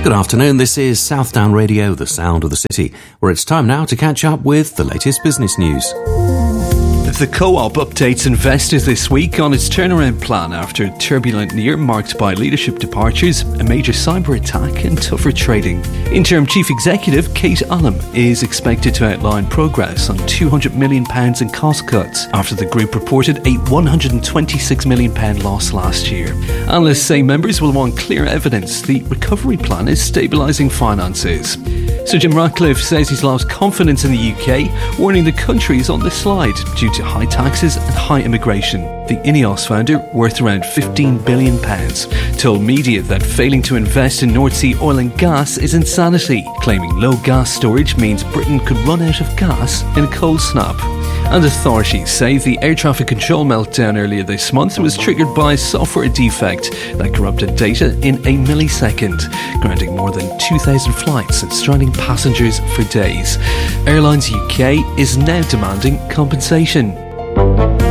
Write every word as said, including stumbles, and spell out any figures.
Good afternoon, this is Southdown Radio, the sound of the city, where it's time now to catch up with the latest business news. The Co-op updates investors this week on its turnaround plan after a turbulent year marked by leadership departures, a major cyber attack and tougher trading. Interim Chief Executive Kate Allam is expected to outline progress on two hundred million pounds in cost cuts after the group reported a one hundred twenty-six million pounds loss last year. Analysts say members will want clear evidence the recovery plan is stabilising finances. Sir Jim Ratcliffe says he's lost confidence in the U K, warning the country is on the slide due to high taxes and high immigration. The Ineos founder, worth around fifteen billion pounds, told media that failing to invest in North Sea oil and gas is insanity, claiming low gas storage means Britain could run out of gas in a cold snap. And authorities say the air traffic control meltdown earlier this month was triggered by a software defect that corrupted data in a millisecond, grounding more than two thousand flights and stranding passengers for days. Airlines U K is now demanding compensation.